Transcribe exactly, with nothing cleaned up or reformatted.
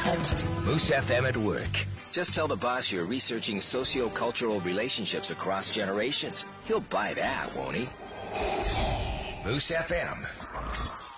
Moose F M at work. Just tell the boss you're researching socio-cultural relationships across generations. He'll buy that, won't he? Moose F M.